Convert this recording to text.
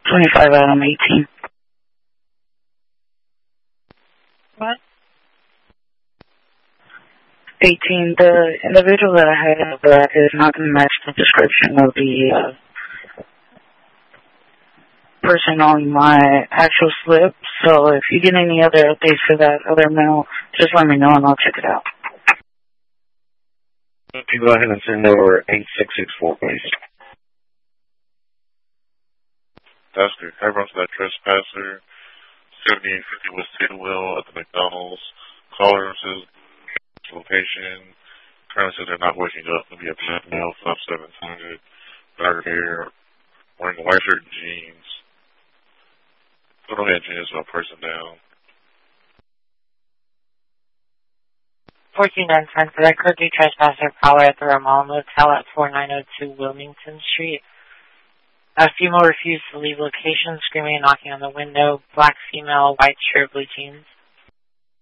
25 Adam 18. What? 18. The individual that I had in the black is not going to match the description of the person on my actual slip. So if you get any other updates for that other male, just let me know and I'll check it out. Okay, go ahead and send over 8664, please. That's good. I run to that trespasser, 7850 West Taylorville at the McDonald's. Caller says location. Currently says they're not waking up. Maybe a black male, 5700, dark hair, wearing a white shirt and jeans. Go ahead, jeans, one person down. 14-10 for that Kirky trespasser caller at the Ramon Motel at 4902 Wilmington Street. A female refused to leave location, screaming and knocking on the window. Black female, white shirt, blue jeans.